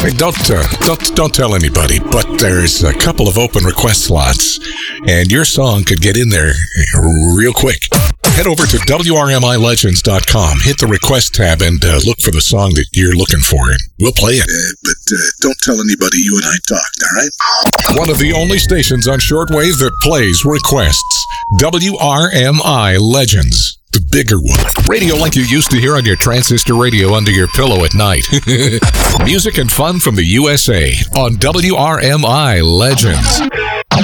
Hey, don't tell anybody, but there's a couple of open request slots, and your song could get in there real quick. Head over to WRMILegends.com, hit the request tab, and look for the song that you're looking for, and we'll play it. But don't tell anybody you and I talked, all right? One of the only stations on shortwave that plays requests. WRMI Legends. The bigger one. Radio like you used to hear on your transistor radio under your pillow at night. Music and fun from the USA on WRMI Legends.